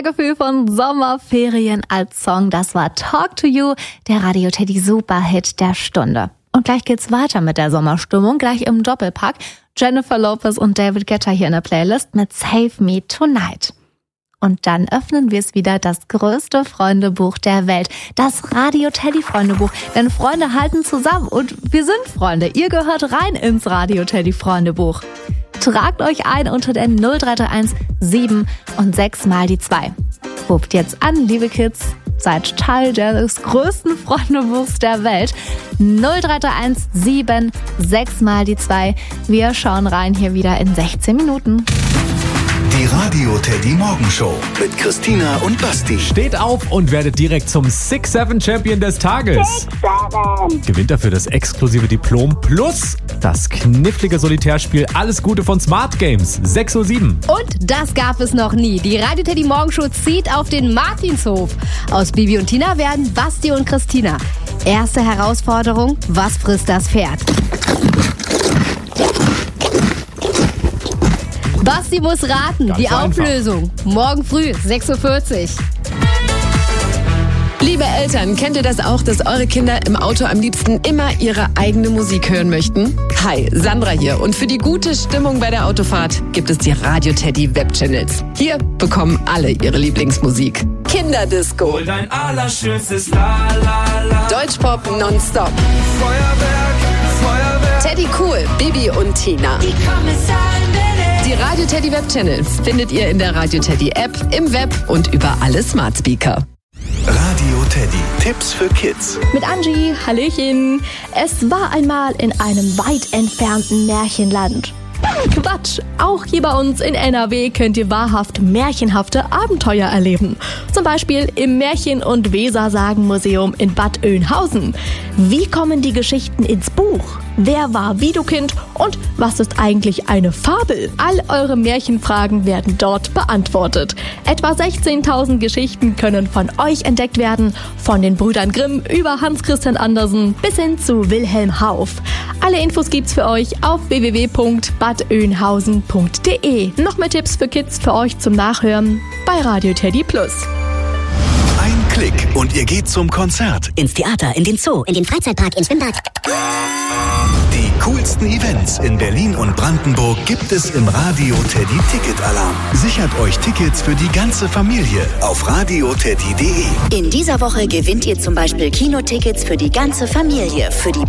Wintergefühl von Sommerferien als Song. Das war Talk to You, der Radio Teddy Superhit der Stunde. Und gleich geht's weiter mit der Sommerstimmung, gleich im Doppelpack. Jennifer Lopez und David Guetta hier in der Playlist mit Save Me Tonight. Und dann öffnen wir es wieder, das größte Freundebuch der Welt. Das Radio Teddy Freundebuch. Denn Freunde halten zusammen und wir sind Freunde. Ihr gehört rein ins Radio Teddy Freundebuch. Tragt euch ein unter der 0331 7 und 6 mal die 2. Ruft jetzt an, liebe Kids. Seid Teil des größten Freundebuchs der Welt. 0331 7 6 mal die 2. Wir schauen rein hier wieder in 16 Minuten. Die Radio Teddy Morgenshow mit Christina und Basti. Steht auf und werdet direkt zum 6-7 Champion des Tages. 6-7. Gewinnt dafür das exklusive Diplom plus das knifflige Solitärspiel Alles Gute von Smart Games. 6:07 Uhr. Und das gab es noch nie. Die Radio Teddy Morgenshow zieht auf den Martinshof. Aus Bibi und Tina werden Basti und Christina. Erste Herausforderung: Was frisst das Pferd? Basti muss raten. Ganz die einfach. Auflösung. Morgen früh, 6:40 Uhr. Liebe Eltern, kennt ihr das auch, dass eure Kinder im Auto am liebsten immer ihre eigene Musik hören möchten? Hi, Sandra hier. Und für die gute Stimmung bei der Autofahrt gibt es die Radio Teddy Webchannels. Hier bekommen alle ihre Lieblingsmusik. Kinderdisco, Hol dein allerschönstes La La La. Deutschpop nonstop, Feuerwerk, Feuerwerk. Teddy Cool, Bibi und Tina. Die Kommissaren bitte. Die Radio Teddy Webchannels findet ihr in der Radio Teddy App, im Web und über alle Smart Speaker. Radio Teddy. Tipps für Kids. Mit Angie, Hallöchen. Es war einmal in einem weit entfernten Märchenland. Quatsch, auch hier bei uns in NRW könnt ihr wahrhaft märchenhafte Abenteuer erleben. Zum Beispiel im Märchen- und Wesersagen-Museum in Bad Oeynhausen. Wie kommen die Geschichten ins Buch? Wer war Widukind und was ist eigentlich eine Fabel? All eure Märchenfragen werden dort beantwortet. Etwa 16.000 Geschichten können von euch entdeckt werden, von den Brüdern Grimm über Hans Christian Andersen bis hin zu Wilhelm Hauff. Alle Infos gibt's für euch auf www.badoeynhausen.de. Noch mehr Tipps für Kids für euch zum Nachhören bei Radio Teddy Plus. Ein Klick und ihr geht zum Konzert. Ins Theater, in den Zoo, in den Freizeitpark, ins Schwimmbad. Die coolsten Events in Berlin und Brandenburg gibt es im Radio Teddy Ticket Alarm. Sichert euch Tickets für die ganze Familie auf radioteddy.de. In dieser Woche gewinnt ihr zum Beispiel Kinotickets für die ganze Familie für die